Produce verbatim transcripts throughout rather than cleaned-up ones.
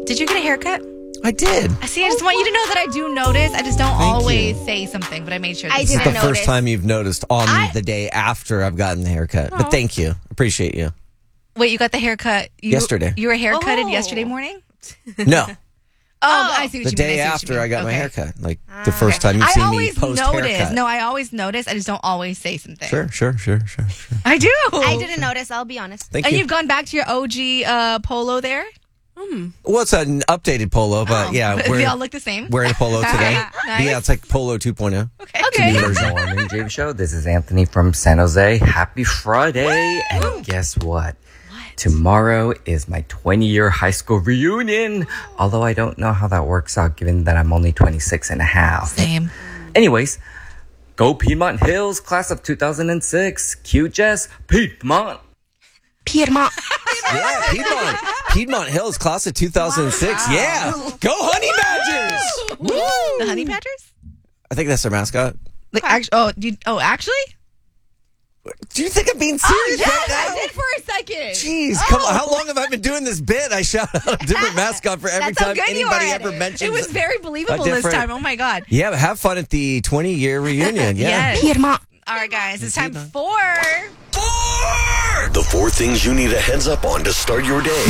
Did you get a haircut? I did. I see. I just want you to know that I do notice. I just don't Thank always you. say something, but I made sure. I that This you is didn't the did. notice. first time you've noticed on I- the day after I've gotten the haircut. But thank you. Appreciate you. Wait, you got the haircut you, Yesterday. You were haircutted Oh. yesterday morning? No. Oh, I see what The you day mean. I see what after you I mean. got my Okay. haircut. Like the first time you've I seen me always post notice. haircut. No, I always notice. I just don't always say something. Sure, sure, sure, sure, sure. I do. I didn't notice. I'll be honest. Thank And you. you've gone back to your O G uh, polo there? Well, it's an updated polo, but Oh. yeah, they we're all look the same. wearing a polo today. Nice. Yeah, it's like Polo two point oh. Okay. New Okay. version. Morning James Show. This is Anthony from San Jose. Happy Friday. And guess what? Tomorrow is my twenty-year high school reunion. Although I don't know how that works out given that I'm only twenty-six and a half. Same. Anyways, go Piedmont Hills, class of two thousand six. Q Jess, Piedmont. Piedmont. Yeah, Piedmont. Piedmont Hills, class of two thousand six. Yeah. Go Honey Badgers. The Honey Badgers? I think that's their mascot. Like, act- oh, you, oh, actually? Do you think I'm being serious yes, right now? I did for a second. Jeez, come on. How long have I been doing this bit? I shout out a different mascot for every That's how time good you anybody are at ever it. mentions It was very believable this different- time. Oh, my God. Yeah, but have fun at the twenty-year reunion. Yeah. Yes. Piedmont. All right, guys. It's time Piedmont. for... The four things you need a heads up on to start your day.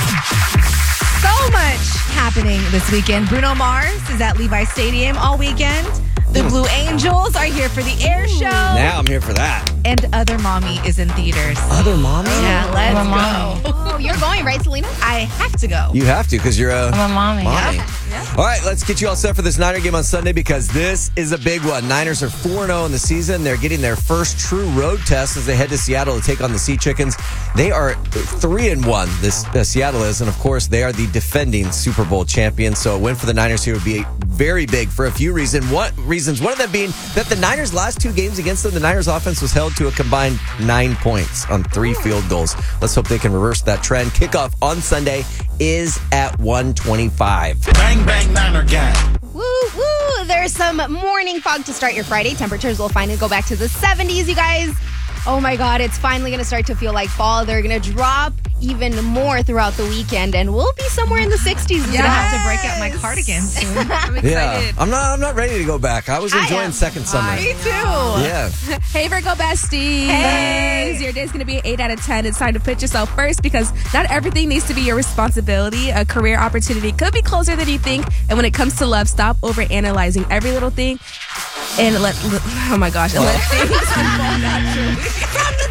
So much happening this weekend. Bruno Mars is at Levi Stadium all weekend. The Blue Angels are here for the air show. Now I'm here for that. And Other Mommy is in theaters. Other mommy? Yeah, let's go. Oh, you're going, right, Selena? I have to go. You have to because you're a, I'm a mommy. mommy. All right, let's get you all set for this Niner game on Sunday because this is a big one. Niners are four and oh in the season. They're getting their first true road test as they head to Seattle to take on the Sea Chickens. They are three and one, this uh, Seattle is, and of course, they are the defending Super Bowl champions. So a win for the Niners here would be very big for a few reasons. What reasons? One of them being that the Niners' last two games against them, the Niners' offense was held to a combined nine points on three field goals. Let's hope they can reverse that trend. Kickoff on Sunday is at one twenty-five. Bang, bang, Niner gang. Woo, woo. There's some morning fog to start your Friday. Temperatures will finally go back to the seventies, you guys. Oh my God, it's finally going to start to feel like fall. They're going to drop even more throughout the weekend, and we'll be somewhere in the sixties. I'm gonna have to break out my cardigan soon. I'm excited. Yeah, I'm not. I'm not ready to go back. I was I enjoying am. second summer. Me too. Yeah. Hey, Virgo besties. Hey. Your day's going to be an eight out of ten. It's time to put yourself first because not everything needs to be your responsibility. A career opportunity could be closer than you think. And when it comes to love, stop overanalyzing every little thing. And let, let oh my gosh, and let things unfold naturally. From the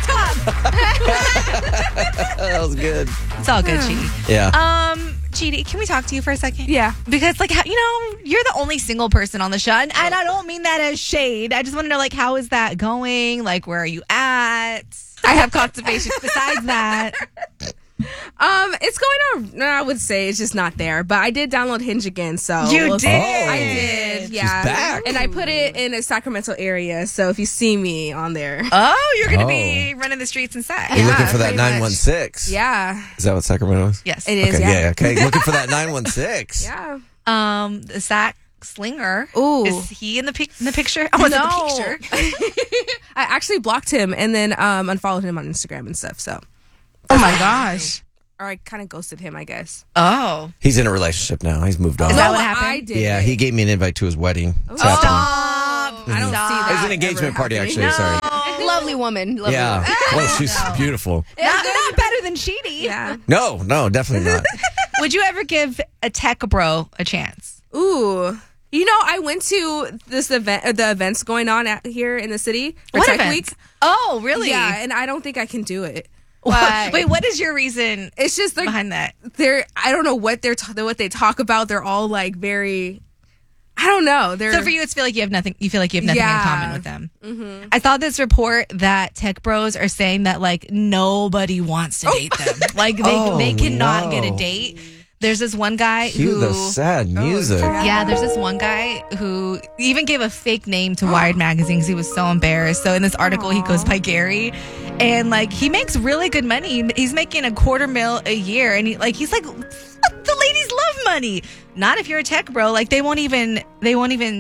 top. That was good. It's all good, Chidi. Yeah. Um, Chidi, can we talk to you for a second? Yeah. Because, like, how- you know, you're the only single person on the show, and and I don't mean that as shade. I just want to know, like, how is that going? Like, where are you at? I have constipation. Besides that, Um, it's going on. No, I would say it's just not there. But I did download Hinge again, so You we'll see. did? I did. Yeah, back. and I put it in a Sacramento area. So if you see me on there, oh, you're going to Oh. be running the streets in Sac. You're Yeah, looking for that pretty much. nine one six. yeah, Is that what Sacramento is? Yes. it is. Okay, yeah, yeah. Okay, looking for that nine one six. yeah. Um, the Sac Slinger. Ooh. Is he in the pic- in the picture? I want No. the picture. I actually blocked him and then um unfollowed him on Instagram and stuff. So, Oh my gosh. or I kind of ghosted him, I guess. Oh. He's in a relationship now. He's moved on. Is that No, what happened? I did. Yeah, he gave me an invite to his wedding. It's Stop. happening. I don't see that. It was an engagement ever party, happening. actually. Sorry. Lovely woman. Lovely Yeah. woman. Well, she's beautiful. Not, not better than Sheedy. Yeah. No, no, definitely not. Would you ever give a tech bro a chance? Ooh. You know, I went to this event, uh, the events going on out here in the city for What Tech events? Week. Oh, really? Yeah, and I don't think I can do it. Why? Wait, what is your reason It's just they're, behind that? they're I don't know what they're ta- what they talk about. They're all like very, I don't know. They're So for you, it's feel like you have nothing. You feel like you have nothing Yeah. in common with them. Mm-hmm. I saw this report that tech bros are saying that like nobody wants to date them. Like they Oh, they cannot no. get a date. There's this one guy Cue who. the sad music. Yeah, there's this one guy who even gave a fake name to Wired magazine because he was so embarrassed. So in this article, he goes by Gary, and like he makes really good money. He's making a quarter mil a year, and he like he's like, the ladies love money. Not if you're a tech bro. Like they won't even they won't even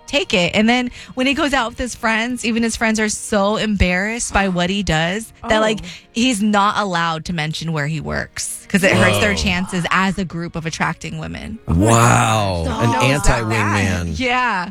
take it. And then when he goes out with his friends, even his friends are so embarrassed by what he does that Oh. like he's not allowed to mention where he works because it hurts their chances as a group of attracting women. Wow. An No, anti-wingman. Yeah.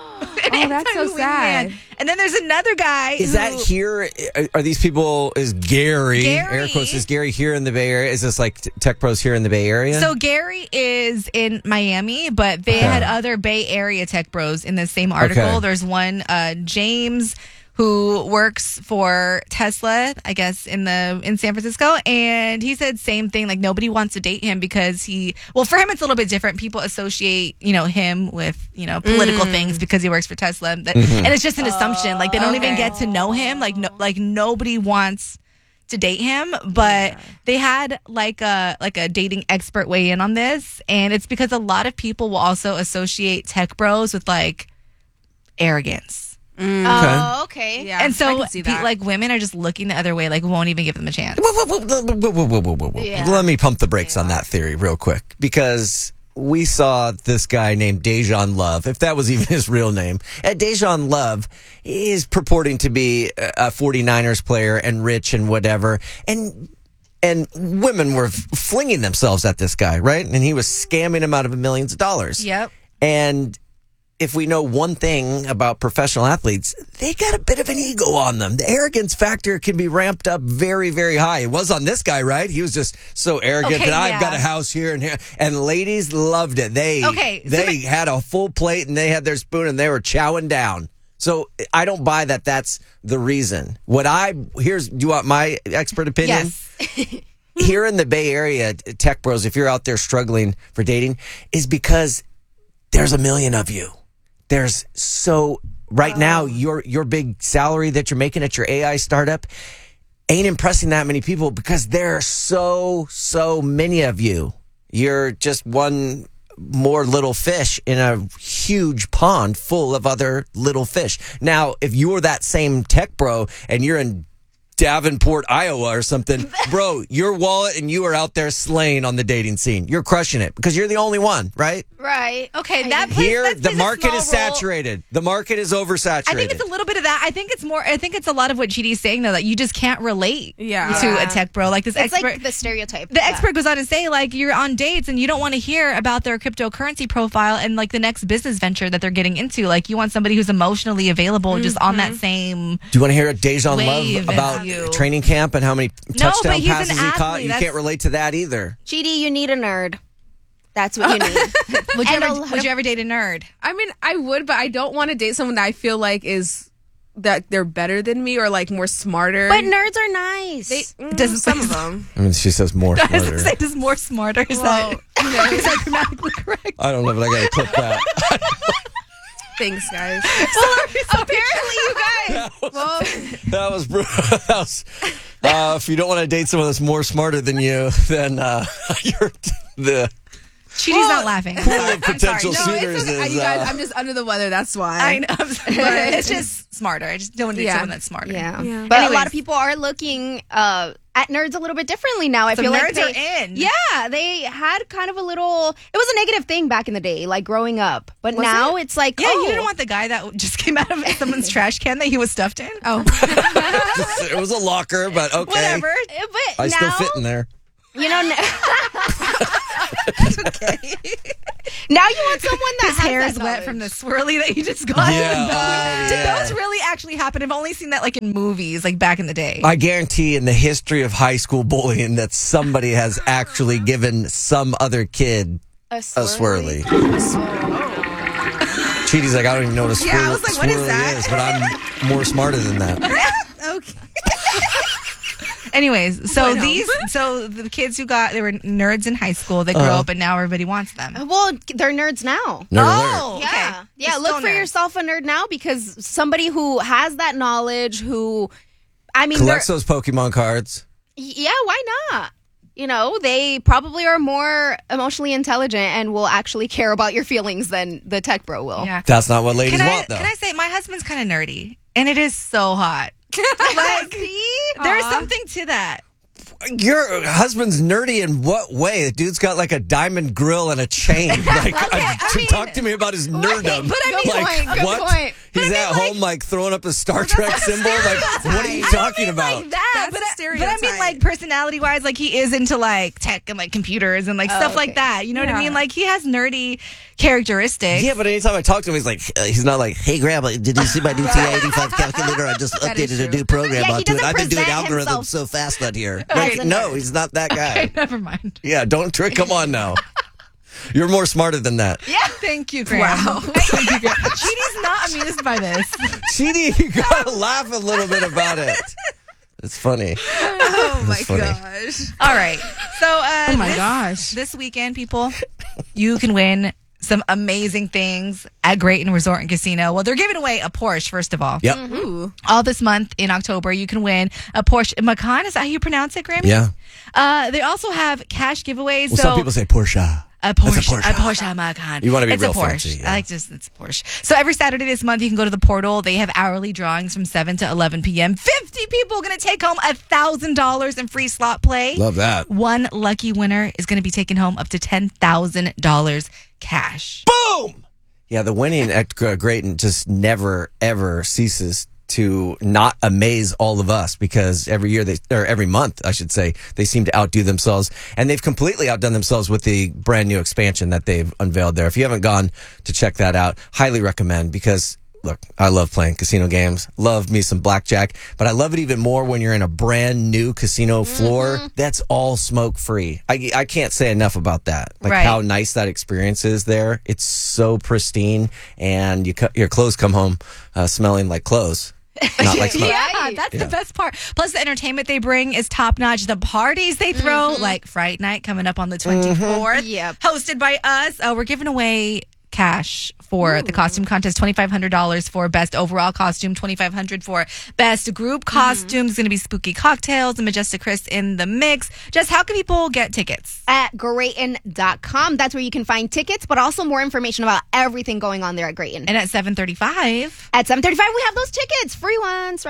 Oh, that's so sad. And then there's another guy. Is who- that here? Are these people, is Gary, Gary. air quotes, is Gary here in the Bay Area? Is this like t- tech pros here in the Bay Area? So Gary is in Miami, but they Okay. had other Bay Area tech bros in the same article. Okay. There's one, uh, James, who works for Tesla, I guess, in the in San Francisco, and he said same thing. Like nobody wants to date him because he. Well, for him, it's a little bit different. People associate, you know, him with you know political things because he works for Tesla, That- and it's just an assumption. Like they don't even get to know him. Like no, like nobody wants to date him, but they had like a like a dating expert weigh in on this, and it's because a lot of people will also associate tech bros with like arrogance. Oh, okay. Yeah, And I so, can see pe- that. like, women are just looking the other way, like, won't even give them a chance. Whoa, whoa, whoa, whoa, whoa, whoa, whoa, whoa, whoa. Yeah. Let me pump the brakes on that theory real quick because we saw this guy named Dejan Love, if that was even his real name. And Dejan Love is purporting to be a 49ers player and rich and whatever. And and women were flinging themselves at this guy, right? And he was scamming them out of millions of dollars. Yep. And if we know one thing about professional athletes, they got a bit of an ego on them. The arrogance factor can be ramped up very, very high. It was on this guy, right? He was just so arrogant Okay, that I've yeah. got a house here and here. And ladies loved it. They Okay, so they the- had a full plate and they had their spoon and they were chowing down. So I don't buy that that's the reason. What I, here's, do you want my expert opinion? Yes. Here in the Bay Area, tech bros, if you're out there struggling for dating, is because there's a million of you. There's so right now your your big salary that you're making at your A I startup ain't impressing that many people because there are so so many of you. You're just one more little fish in a huge pond full of other little fish. Now, if you're that same tech bro and you're in Davenport, Iowa or something, bro, your wallet and you are out there slaying on the dating scene. You're crushing it because you're the only one, right? Right. Okay, that plays, Here, that the plays a market small is role. saturated. The market is oversaturated. I think it's a little bit of that. I think it's more. I think it's a lot of what G D's saying though, that you just can't relate Yeah. to Yeah. a tech bro. Like this It's expert. like the stereotype. the Yeah. expert goes on to say, like, you're on dates and you don't want to hear about their cryptocurrency profile and like the next business venture that they're getting into. Like, you want somebody who's emotionally available, just on that same. Do you want to hear a Dejan Wave Love about you. training camp and how many but touchdown he's an passes he caught? athlete. You That's- can't relate to that either. G D, you need a nerd. That's what you need. Would you, And a ever, lot would of- you ever date a nerd? I mean, I would, but I don't want to date someone that I feel like is that they're better than me or like more smarter. But nerds are nice. they, mm, Does- some of them. I mean, she says more I was smarter. gonna say, just more smarter. Is Well, that, you know, is that grammatically correct? I don't know, but I got to clip that. thanks, guys. Apparently, you guys. Well, That was brutal. That was, uh, if you don't want to date someone that's more smarter than you, then uh, you're the Cheaty's not laughing. I'm pool sorry. of potential I'm sorry. no, it's suitors okay. is. You guys, uh, I'm just under the weather. That's why. I know. I'm sorry. But it's just smarter. I just don't want to date Yeah. someone that's smarter. Yeah. Yeah. But a Anyways. lot of people are looking uh, at nerds a little bit differently now. I So feel nerds like they, are in. Yeah, they had kind of a little. It was a negative thing back in the day, like growing up. But Was now it? it's like, Yeah, oh, you didn't want the guy that just came out of someone's trash can that he was stuffed in. Oh, it was a locker, but okay. Whatever. Uh, But I now, still fit in there. you know, n- now you want someone that His has hair that is wet knowledge. from the swirly that you just got. Yeah, oh, Did yeah. those really actually happen? I've only seen that like in movies, like back in the day. I guarantee in the history of high school bullying that somebody has actually given some other kid a a swirly. swirly. Cheaty's like, I don't even know what a swirly, Yeah, I was like, what is swirly that? is, but I'm more smarter than that. Okay. Anyways, so Bueno. these, so the kids who got, they were nerds in high school. They grew Uh-huh. up, and now everybody wants them. Well, they're nerds now. Nerd Oh, alert. Yeah. okay. Yeah, They're look still for nerds. yourself a nerd now because somebody who has that knowledge, who, I mean, they're- Collects those Pokemon cards. yeah, why not? You know, they probably are more emotionally intelligent and will actually care about your feelings than the tech bro will. Yeah. That's not what ladies Can I, want, though. can I say, my husband's kind of nerdy, and it is so hot. Like, there's Aw. something to that. Your husband's nerdy in what way? The dude's got like a diamond grill and a chain. Like, Okay, uh, I to mean- talk to me about his nerdom. but I mean, Good like, point, good what? point. He's at home, like, throwing up a Star Trek symbol. Like, what are you talking about? Like that, That's but, a I- but I mean, stereotype. like personality wise, like he is into like tech and like computers and like stuff okay. like that. You know what I Yeah. mean? Like he has nerdy characteristics. Yeah, but anytime I talk to him, he's like, uh, he's not like, hey, Grandma, did you see my new T I eighty-five calculator? I just That is updated a true. new program Yeah, he onto it. doesn't I've been doing present algorithms himself so fast on here. as Like, a no, nerd. he's not that guy. Never mind. Yeah, don't trick. Come on now. You're more smarter than that. Yeah, thank you, Graham. Wow. Thank you, Graham. Sheedy's not amused by this. Chidi, you gotta laugh a little bit about it. It's funny. Oh my That's funny. gosh. All right. So, uh, Oh my this, gosh. this weekend, people, you can win some amazing things at Grayton Resort and Casino. Well, they're giving away a Porsche, first of all. Yep. Ooh. All this month in October, you can win a Porsche Macan. Is that how you pronounce it, Grammy? Yeah. Uh, they also have cash giveaways. Well, so some people say Porsche. A Porsche, That's a a Porsche. Porsche Macan. You wanna be it's real a Porsche. fancy, yeah. I like just it's a Porsche. So every Saturday this month, you can go to the portal. They have hourly drawings from seven to eleven p.m. Fifty people going to take home a thousand dollars in free slot play. Love that. One lucky winner is going to be taking home up to ten thousand dollars cash. Boom! Yeah, the winning at uh, Grayton just never, ever ceases to not amaze all of us because every year they, or every month, I should say, they seem to outdo themselves. And they've completely outdone themselves with the brand new expansion that they've unveiled there. If you haven't gone to check that out, highly recommend because look, I love playing casino games, love me some blackjack, but I love it even more when you're in a brand new casino floor that's all smoke free. I, I can't say enough about that. Like Right. how nice that experience is there. It's so pristine, and you co- your clothes come home uh, smelling like clothes, not like smoke. Yeah, Right. that's Yeah. the best part. Plus, the entertainment they bring is top notch. The parties they throw, like Fright Night coming up on the twenty-fourth, Yep. hosted by us. Oh, we're giving away cash for the costume contest, twenty-five hundred dollars for best overall costume, twenty-five hundred dollars for best group costumes. Going to be spooky cocktails and Majestic Chris in the mix. Just how can people get tickets? At Grayton dot com. That's where you can find tickets, but also more information about everything going on there at Grayton. And at seven thirty-five. At seven thirty-five, we have those tickets, free ones.